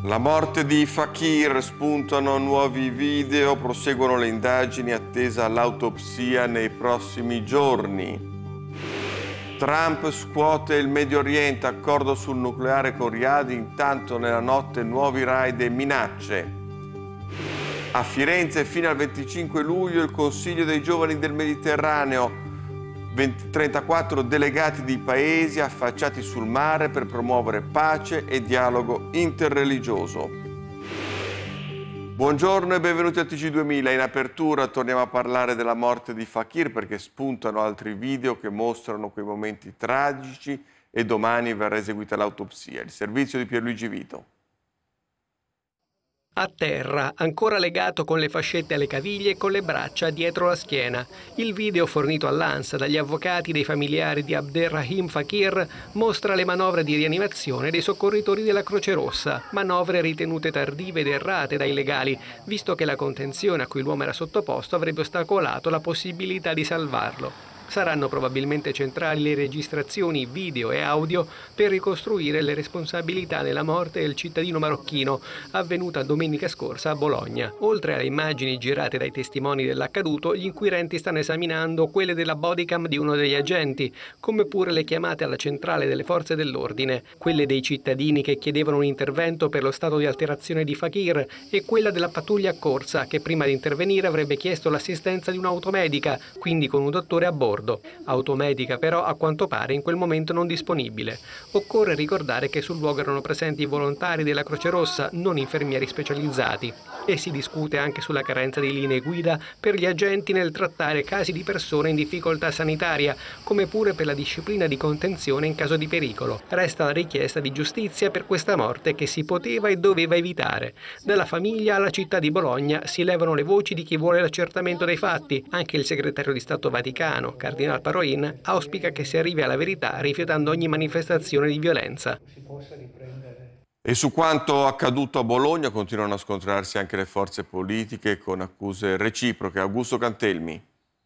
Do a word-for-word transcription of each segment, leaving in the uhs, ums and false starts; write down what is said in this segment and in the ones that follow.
La morte di Fakir, spuntano nuovi video, proseguono le indagini, attesa l'autopsia nei prossimi giorni. Trump scuote il Medio Oriente, accordo sul nucleare con Riyadh, intanto nella notte nuovi raid e minacce. A Firenze fino al venticinque luglio il Consiglio dei Giovani del Mediterraneo, trentaquattro delegati di paesi affacciati sul mare per promuovere pace e dialogo interreligioso. Buongiorno e benvenuti a T G duemila. In apertura torniamo a parlare della morte di Fakir perché spuntano altri video che mostrano quei momenti tragici e domani verrà eseguita l'autopsia. Il servizio di Pierluigi Vito. A terra, ancora legato con le fascette alle caviglie e con le braccia dietro la schiena. Il video fornito all'ANSA dagli avvocati dei familiari di Abderrahim Fakir mostra le manovre di rianimazione dei soccorritori della Croce Rossa, manovre ritenute tardive ed errate dai legali, visto che la contenzione a cui l'uomo era sottoposto avrebbe ostacolato la possibilità di salvarlo. Saranno probabilmente centrali le registrazioni video e audio per ricostruire le responsabilità nella morte del cittadino marocchino avvenuta domenica scorsa a Bologna. Oltre alle immagini girate dai testimoni dell'accaduto, gli inquirenti stanno esaminando quelle della bodycam di uno degli agenti, come pure le chiamate alla centrale delle forze dell'ordine, quelle dei cittadini che chiedevano un intervento per lo stato di alterazione di Fakir e quella della pattuglia accorsa che prima di intervenire avrebbe chiesto l'assistenza di un'automedica, quindi con un dottore a bordo. Automedica però a quanto pare in quel momento non disponibile. Occorre ricordare che sul luogo erano presenti volontari della Croce Rossa, non infermieri specializzati, e si discute anche sulla carenza di linee guida per gli agenti nel trattare casi di persone in difficoltà sanitaria, come pure per la disciplina di contenzione in caso di pericolo. Resta la richiesta di giustizia per questa morte che si poteva e doveva evitare. Dalla famiglia alla città di Bologna si levano le voci di chi vuole l'accertamento dei fatti. Anche il segretario di Stato Vaticano, Cardinal Parolin, auspica che si arrivi alla verità rifiutando ogni manifestazione di violenza. E su quanto accaduto a Bologna continuano a scontrarsi anche le forze politiche con accuse reciproche. Augusto Cantelmi.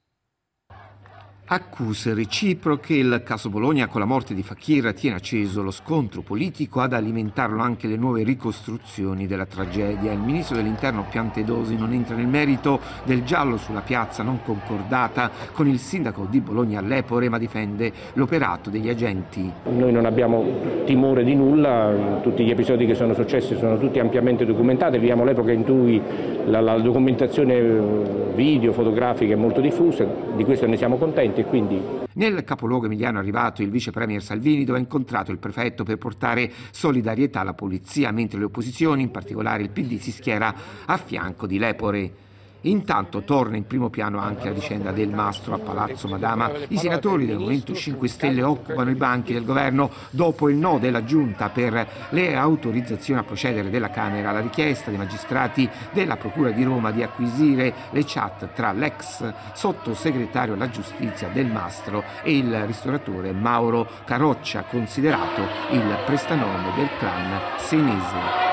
Accuse reciproche, il caso Bologna con la morte di Fakir tiene acceso lo scontro politico, ad alimentarlo anche le nuove ricostruzioni della tragedia. Il ministro dell'Interno Piantedosi non entra nel merito del giallo sulla piazza non concordata con il sindaco di Bologna Lepore, ma difende l'operato degli agenti. Noi non abbiamo timore di nulla, tutti gli episodi che sono successi sono tutti ampiamente documentati, viviamo l'epoca in cui la, la documentazione video, fotografica è molto diffusa, di questo ne siamo contenti. Quindi... Nel capoluogo emiliano è arrivato il vice premier Salvini, dove ha incontrato il prefetto per portare solidarietà alla polizia, mentre le opposizioni, in particolare il P D, si schiera a fianco di Lepore. Intanto torna in primo piano anche la vicenda del Mastro a Palazzo Madama. I senatori del Movimento cinque Stelle occupano i banchi del governo dopo il no della Giunta per le autorizzazioni a procedere della Camera alla richiesta dei magistrati della Procura di Roma di acquisire le chat tra l'ex sottosegretario alla giustizia del Mastro e il ristoratore Mauro Caroccia, considerato il prestanome del clan senese.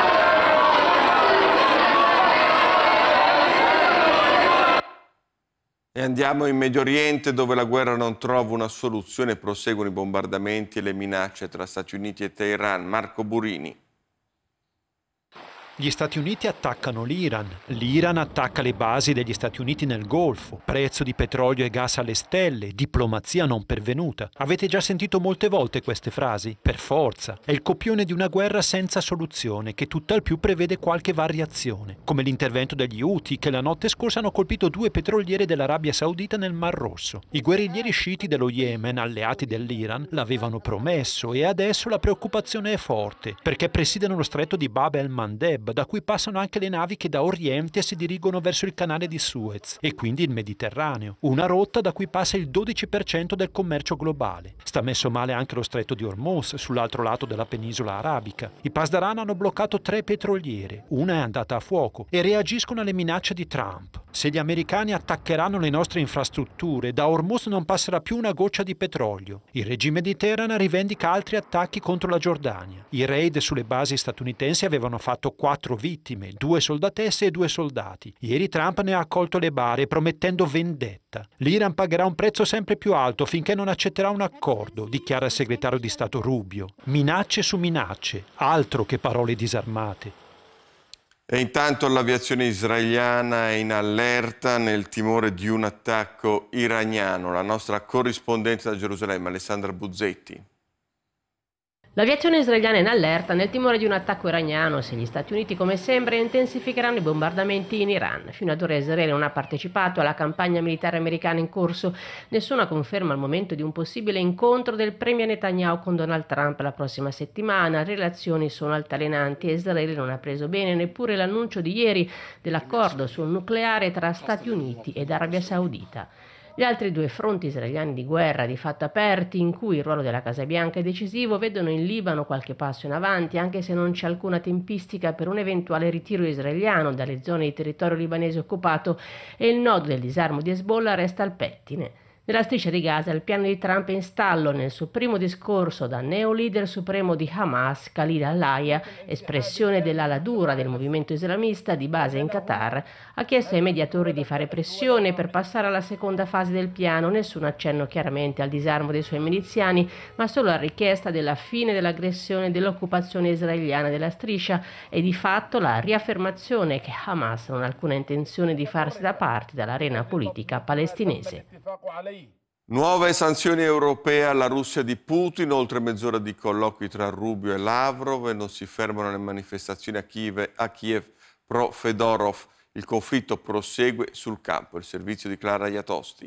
E andiamo in Medio Oriente, dove la guerra non trova una soluzione, proseguono i bombardamenti e le minacce tra Stati Uniti e Teheran. Marco Burini. Gli Stati Uniti attaccano l'Iran, l'Iran attacca le basi degli Stati Uniti nel Golfo, prezzo di petrolio e gas alle stelle, diplomazia non pervenuta. Avete già sentito molte volte queste frasi? Per forza. È il copione di una guerra senza soluzione, che tutt'al più prevede qualche variazione, come l'intervento degli Houthi che la notte scorsa hanno colpito due petroliere dell'Arabia Saudita nel Mar Rosso. I guerriglieri sciiti dello Yemen, alleati dell'Iran, l'avevano promesso e adesso la preoccupazione è forte, perché presidiano lo stretto di Bab el-Mandeb, da cui passano anche le navi che da Oriente si dirigono verso il canale di Suez e quindi il Mediterraneo, una rotta da cui passa il dodici per cento del commercio globale. Sta messo male anche lo stretto di Hormuz, sull'altro lato della penisola arabica. I Pasdaran hanno bloccato tre petroliere, una è andata a fuoco, e reagiscono alle minacce di Trump. Se gli americani attaccheranno le nostre infrastrutture, da Hormuz non passerà più una goccia di petrolio. Il regime di Teheran rivendica altri attacchi contro la Giordania. I raid sulle basi statunitensi avevano fatto quattro vittime, due soldatesse e due soldati. Ieri Trump ne ha accolto le bare promettendo vendetta. L'Iran pagherà un prezzo sempre più alto finché non accetterà un accordo, dichiara il segretario di Stato Rubio. Minacce su minacce, altro che parole disarmate. E intanto l'aviazione israeliana è in allerta nel timore di un attacco iraniano. La nostra corrispondente da Gerusalemme, Alessandra Buzzetti. L'aviazione israeliana è in allerta nel timore di un attacco iraniano se gli Stati Uniti, come sembra, intensificheranno i bombardamenti in Iran. Fino ad ora Israele non ha partecipato alla campagna militare americana in corso. Nessuna conferma al momento di un possibile incontro del premier Netanyahu con Donald Trump la prossima settimana. Le relazioni sono altalenanti e Israele non ha preso bene neppure l'annuncio di ieri dell'accordo sul nucleare tra Stati Uniti ed Arabia Saudita. Gli altri due fronti israeliani di guerra di fatto aperti, in cui il ruolo della Casa Bianca è decisivo, vedono in Libano qualche passo in avanti, anche se non c'è alcuna tempistica per un eventuale ritiro israeliano dalle zone di territorio libanese occupato, e il nodo del disarmo di Hezbollah resta al pettine. Nella striscia di Gaza il piano di Trump è in stallo. Nel suo primo discorso da neo-leader supremo di Hamas, Khalid al-Hayya, espressione dell'ala dura del movimento islamista di base in Qatar, ha chiesto ai mediatori di fare pressione per passare alla seconda fase del piano. Nessun accenno chiaramente al disarmo dei suoi miliziani, ma solo la richiesta della fine dell'aggressione e dell'occupazione israeliana della striscia e di fatto la riaffermazione che Hamas non ha alcuna intenzione di farsi da parte dall'arena politica palestinese. Nuove sanzioni europee alla Russia di Putin, oltre mezz'ora di colloqui tra Rubio e Lavrov, e non si fermano le manifestazioni a Kiev, a Kiev pro Fedorov. Il conflitto prosegue sul campo. Il servizio di Clara Iatosti.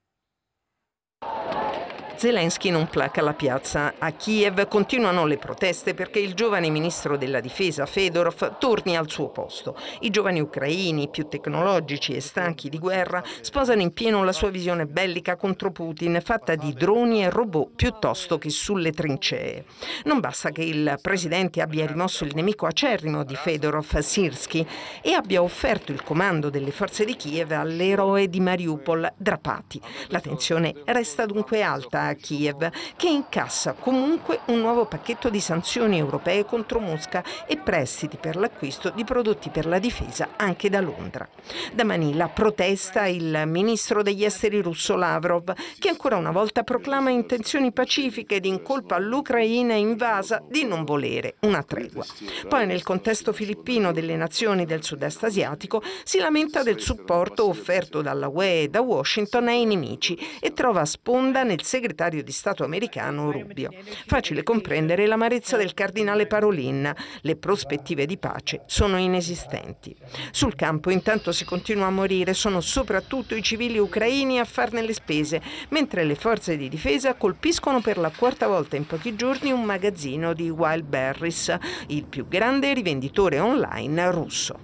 Zelensky non placa la piazza. A Kiev continuano le proteste perché il giovane ministro della difesa Fedorov torni al suo posto. I giovani ucraini, più tecnologici e stanchi di guerra, sposano in pieno la sua visione bellica contro Putin, fatta di droni e robot piuttosto che sulle trincee. Non basta che il presidente abbia rimosso il nemico acerrimo di Fedorov, Sirski, e abbia offerto il comando delle forze di Kiev all'eroe di Mariupol, Drapati. La tensione resta dunque alta a Kiev, che incassa comunque un nuovo pacchetto di sanzioni europee contro Mosca e prestiti per l'acquisto di prodotti per la difesa anche da Londra. Da Manila protesta il ministro degli esteri russo Lavrov, che ancora una volta proclama intenzioni pacifiche ed incolpa l'Ucraina invasa di non volere una tregua. Poi nel contesto filippino delle nazioni del sud-est asiatico si lamenta del supporto offerto dalla U E e da Washington ai nemici e trova sponda nel segretario di Stato americano Rubio. Facile comprendere l'amarezza del cardinale Parolin. Le prospettive di pace sono inesistenti. Sul campo intanto si continua a morire, sono soprattutto i civili ucraini a farne le spese, mentre le forze di difesa colpiscono per la quarta volta in pochi giorni un magazzino di Wildberries, il più grande rivenditore online russo.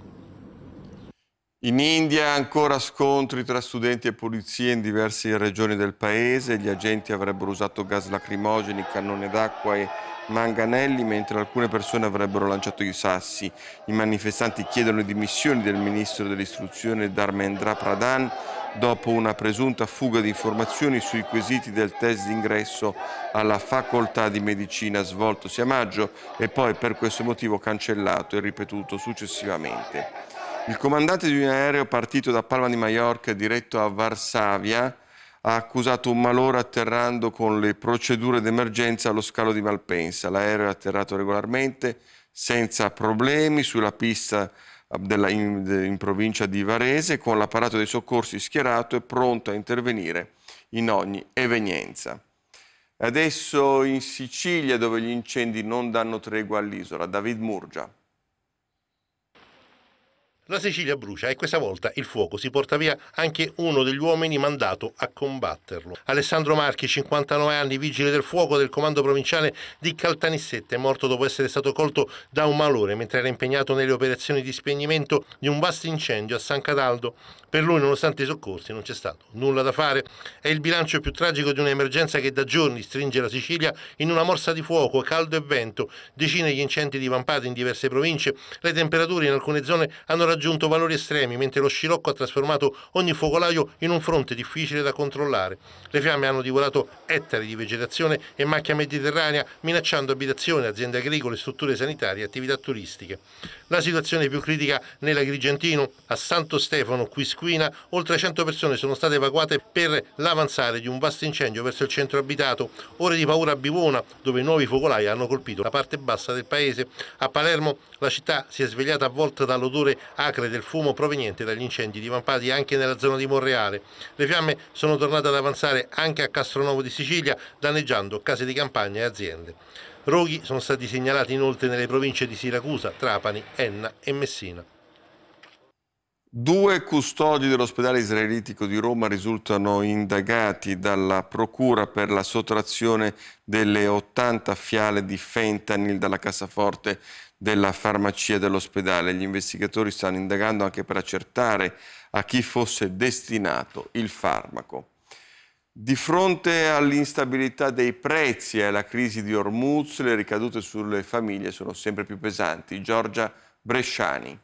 In India ancora scontri tra studenti e polizie in diverse regioni del paese. Gli agenti avrebbero usato gas lacrimogeni, cannone d'acqua e manganelli, mentre alcune persone avrebbero lanciato i sassi. I manifestanti chiedono le dimissioni del ministro dell'istruzione Dharmendra Pradhan dopo una presunta fuga di informazioni sui quesiti del test d'ingresso alla facoltà di medicina svoltosi a maggio e poi per questo motivo cancellato e ripetuto successivamente. Il comandante di un aereo partito da Palma di Mallorca e diretto a Varsavia ha accusato un malore atterrando con le procedure d'emergenza allo scalo di Malpensa. L'aereo è atterrato regolarmente, senza problemi, sulla pista della, in, in provincia di Varese, con l'apparato dei soccorsi schierato e pronto a intervenire in ogni evenienza. Adesso in Sicilia, dove gli incendi non danno tregua all'isola. David Murgia. La Sicilia brucia e questa volta il fuoco si porta via anche uno degli uomini mandato a combatterlo. Alessandro Marchi, cinquantanove anni, vigile del fuoco del comando provinciale di Caltanissetta, è morto dopo essere stato colto da un malore mentre era impegnato nelle operazioni di spegnimento di un vasto incendio a San Cataldo. Per lui, nonostante i soccorsi, non c'è stato nulla da fare. È il bilancio più tragico di un'emergenza che da giorni stringe la Sicilia in una morsa di fuoco, caldo e vento, decine gli incendi divampati in diverse province, le temperature in alcune zone hanno raggiunto raggiunto valori estremi, mentre lo scirocco ha trasformato ogni focolaio in un fronte difficile da controllare. Le fiamme hanno divorato ettari di vegetazione e macchia mediterranea, minacciando abitazioni, aziende agricole, strutture sanitarie e attività turistiche. La situazione più critica nell'Agrigentino. A Santo Stefano, Quisquina, oltre cento persone sono state evacuate per l'avanzare di un vasto incendio verso il centro abitato. Ore di paura a Bivona, dove nuovi focolai hanno colpito la parte bassa del paese. A Palermo la città si è svegliata avvolta dall'odore acre del fumo proveniente dagli incendi divampati anche nella zona di Monreale. Le fiamme sono tornate ad avanzare anche a Castronovo di Sicilia, danneggiando case di campagna e aziende. Roghi sono stati segnalati inoltre nelle province di Siracusa, Trapani, Enna e Messina. Due custodi dell'ospedale israelitico di Roma risultano indagati dalla procura per la sottrazione delle ottanta fiale di fentanyl dalla cassaforte della farmacia dell'ospedale. Gli investigatori stanno indagando anche per accertare a chi fosse destinato il farmaco. Di fronte all'instabilità dei prezzi e alla crisi di Hormuz, le ricadute sulle famiglie sono sempre più pesanti. Giorgia Bresciani.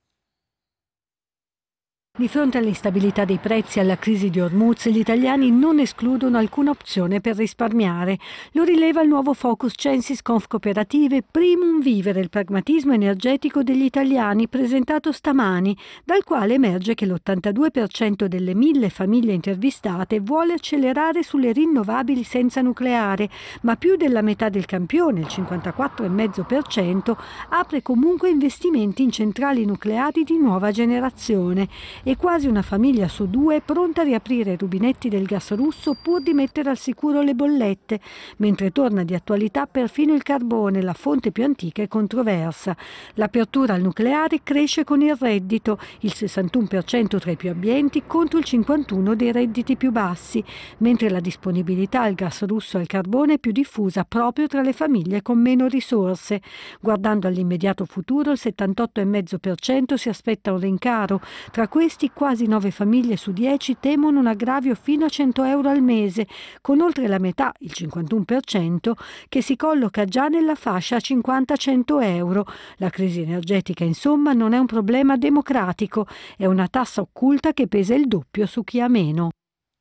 Di fronte all'instabilità dei prezzi e alla crisi di Hormuz, gli italiani non escludono alcuna opzione per risparmiare. Lo rileva il nuovo Focus Censis Conf Cooperative Primum Vivere, il pragmatismo energetico degli italiani, presentato stamani, dal quale emerge che l'ottantadue per cento delle mille famiglie intervistate vuole accelerare sulle rinnovabili senza nucleare, ma più della metà del campione, il cinquantaquattro virgola cinque per cento, apre comunque investimenti in centrali nucleari di nuova generazione. E quasi una famiglia su due è pronta a riaprire i rubinetti del gas russo pur di mettere al sicuro le bollette, mentre torna di attualità perfino il carbone, la fonte più antica e controversa. L'apertura al nucleare cresce con il reddito, il sessantuno per cento tra i più abbienti contro il cinquantuno per cento dei redditi più bassi, mentre la disponibilità al gas russo e al carbone è più diffusa proprio tra le famiglie con meno risorse. Guardando all'immediato futuro, il settantotto virgola cinque per cento si aspetta un rincaro. Tra questi quasi nove famiglie su dieci temono un aggravio fino a cento euro al mese, con oltre la metà, il cinquantuno per cento, che si colloca già nella fascia cinquanta cento euro. La crisi energetica, insomma, non è un problema democratico, è una tassa occulta che pesa il doppio su chi ha meno.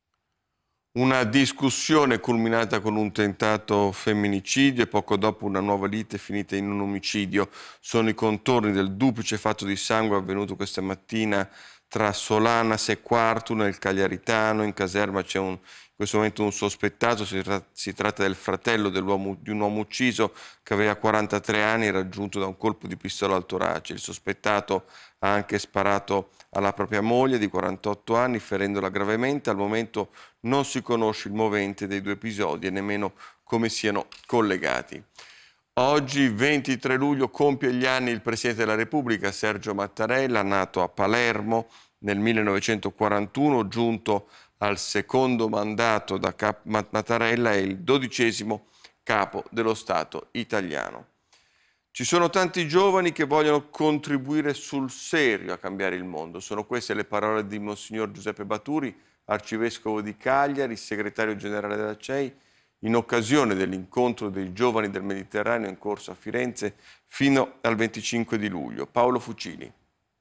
Una discussione culminata con un tentato femminicidio e poco dopo una nuova lite finita in un omicidio. Sono i contorni del duplice fatto di sangue avvenuto questa mattina tra Solanas e Quartu nel Cagliaritano. In caserma c'è un, in questo momento un sospettato, si, tra, si tratta del fratello dell'uomo, di un uomo ucciso che aveva quarantatré anni, raggiunto da un colpo di pistola al torace. Il sospettato ha anche sparato alla propria moglie di quarantotto anni, ferendola gravemente. Al momento non si conosce il movente dei due episodi e nemmeno come siano collegati. Oggi, ventitré luglio, compie gli anni il Presidente della Repubblica, Sergio Mattarella, nato a Palermo nel millenovecentoquarantuno, giunto al secondo mandato da Cap- Mattarella, è il dodicesimo capo dello Stato italiano. Ci sono tanti giovani che vogliono contribuire sul serio a cambiare il mondo. Sono queste le parole di Monsignor Giuseppe Baturi, arcivescovo di Cagliari, segretario generale della C E I, in occasione dell'incontro dei giovani del Mediterraneo in corso a Firenze fino al venticinque di luglio. Paolo Fucini.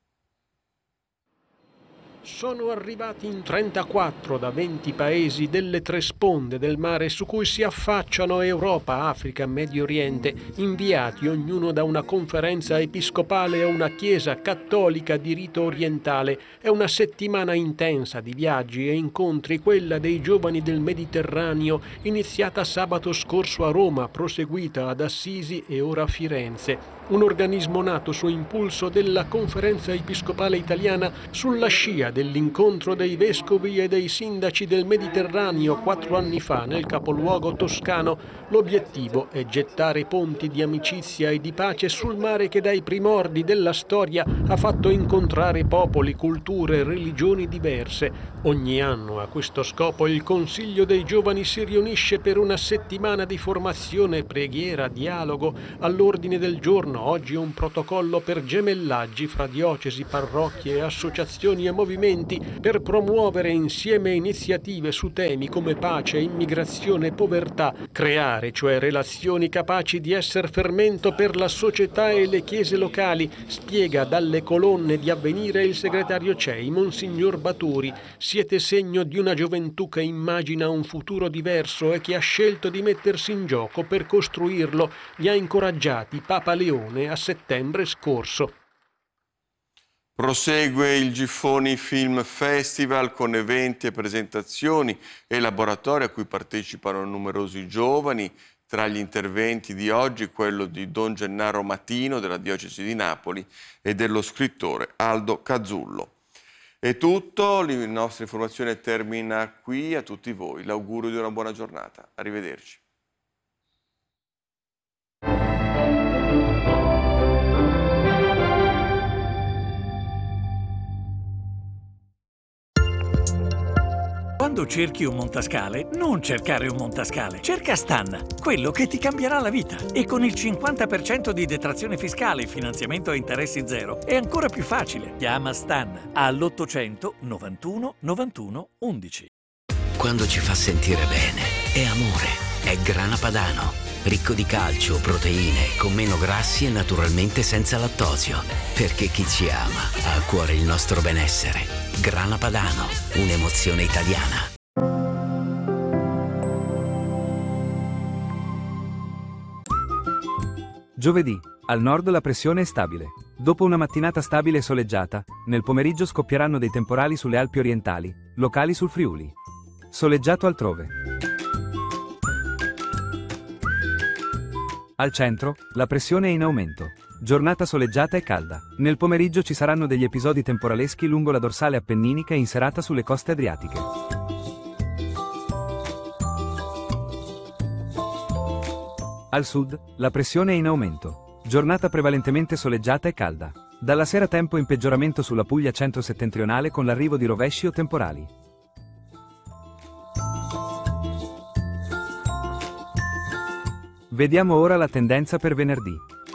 Sono arrivati in trentaquattro da venti paesi delle tre sponde del mare su cui si affacciano Europa, Africa, Medio Oriente, inviati ognuno da una conferenza episcopale o una chiesa cattolica di rito orientale. È una settimana intensa di viaggi e incontri, quella dei giovani del Mediterraneo, iniziata sabato scorso a Roma, proseguita ad Assisi e ora a Firenze. Un organismo nato su impulso della Conferenza Episcopale Italiana sulla scia dell'incontro dei vescovi e dei sindaci del Mediterraneo quattro anni fa nel capoluogo toscano. L'obiettivo è gettare ponti di amicizia e di pace sul mare che dai primordi della storia ha fatto incontrare popoli, culture e religioni diverse. Ogni anno a questo scopo il Consiglio dei Giovani si riunisce per una settimana di formazione, preghiera, dialogo. All'ordine del giorno oggi un protocollo per gemellaggi fra diocesi, parrocchie, associazioni e movimenti movimenti per promuovere insieme iniziative su temi come pace, immigrazione e povertà, creare cioè relazioni capaci di essere fermento per la società e le chiese locali, spiega dalle colonne di Avvenire il segretario C E I, Monsignor Baturi. Siete segno di una gioventù che immagina un futuro diverso e che ha scelto di mettersi in gioco per costruirlo. Li ha incoraggiati Papa Leone a settembre scorso. Prosegue il Giffoni Film Festival con eventi e presentazioni e laboratori a cui partecipano numerosi giovani. Tra gli interventi di oggi quello di Don Gennaro Matino della Diocesi di Napoli e dello scrittore Aldo Cazzullo. È tutto, la nostra informazione termina qui. A tutti voi l'augurio di una buona giornata. Arrivederci. Quando cerchi un montascale, non cercare un montascale, cerca Stan, quello che ti cambierà la vita. E con il cinquanta per cento di detrazione fiscale e finanziamento a interessi zero è ancora più facile. Chiama Stan all'ottocento novantuno novantuno undici. Quando ci fa sentire bene, è amore, è Grana Padano. Ricco di calcio, proteine, con meno grassi e naturalmente senza lattosio. Perché chi ci ama ha a cuore il nostro benessere. Grana Padano, un'emozione italiana. Giovedì, al nord la pressione è stabile. Dopo una mattinata stabile e soleggiata, nel pomeriggio scoppieranno dei temporali sulle Alpi orientali, locali sul Friuli. Soleggiato altrove. Al centro, la pressione è in aumento. Giornata soleggiata e calda. Nel pomeriggio ci saranno degli episodi temporaleschi lungo la dorsale appenninica e in serata sulle coste adriatiche. Al sud, la pressione è in aumento. Giornata prevalentemente soleggiata e calda. Dalla sera tempo in peggioramento sulla Puglia centro-settentrionale con l'arrivo di rovesci o temporali. Vediamo ora la tendenza per venerdì.